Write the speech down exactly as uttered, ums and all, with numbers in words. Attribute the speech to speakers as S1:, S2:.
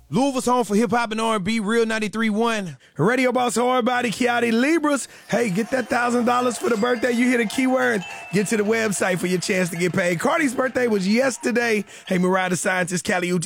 S1: Louisville's home for hip-hop and R and B, Real ninety-three point one.
S2: Radio boss, hard body, Kiati Libras. Hey, get that one thousand dollars for the birthday. You hear the keyword. Get to the website for your chance to get paid. Cardi's birthday was yesterday. Hey, Mariah the Scientist, Cali U T